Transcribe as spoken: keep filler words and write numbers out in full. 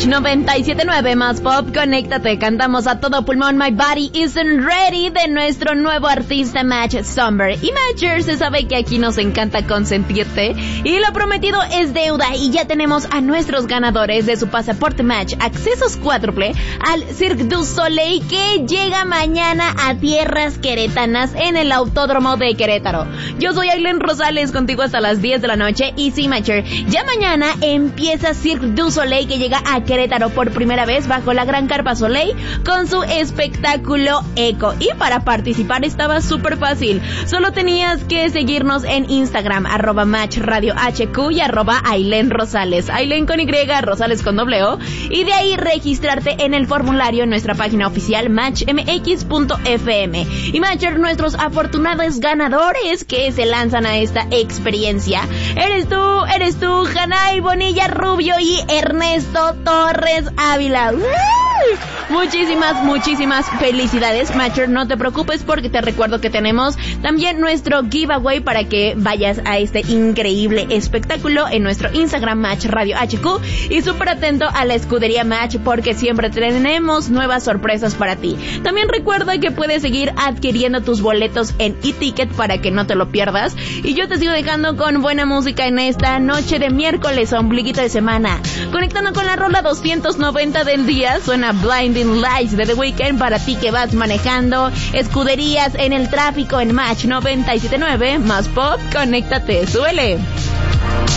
Match noventa y siete punto nueve más pop, conéctate, cantamos a todo pulmón My Body Isn't Ready de nuestro nuevo artista Match Somber. Y Matcher, se sabe que aquí nos encanta consentirte y lo prometido es deuda, y ya tenemos a nuestros ganadores de su pasaporte Match accesos cuádruple al Cirque du Soleil, que llega mañana a tierras queretanas en el Autódromo de Querétaro. Yo soy Aileen Rosales, contigo hasta las diez de la noche, y sí, Matcher, ya mañana empieza Cirque du Soleil, que llega a Querétaro por primera vez bajo la Gran Carpa Soleil con su espectáculo Eco. Y para participar estaba súper fácil, solo tenías que seguirnos en Instagram, arroba Match Radio H Q y arroba Aileen Rosales, Aileen con Y, Rosales con doble O, y de ahí registrarte en el formulario en nuestra página oficial match m x punto f m. Y Matcher, nuestros afortunados ganadores que se lanzan a esta experiencia, eres tú, eres tú, Janay Bonilla Rubio y Ernesto Torres Ávila. ¡Uh! Muchísimas, muchísimas felicidades, Matcher. No te preocupes, porque te recuerdo que tenemos también nuestro giveaway para que vayas a este increíble espectáculo en nuestro Instagram Match Radio H Q, y súper atento a la escudería Match, porque siempre tenemos nuevas sorpresas para ti. También recuerda que puedes seguir adquiriendo tus boletos en eTicket para que no te lo pierdas, y yo te sigo dejando con buena música en esta noche de miércoles, ombliguito de semana. Conectando con la rola doscientos noventa del día, suena Blinding Lights de The Weeknd para ti que vas manejando, escuderías en el tráfico en Match noventa y siete punto nueve más pop, conéctate, súbele.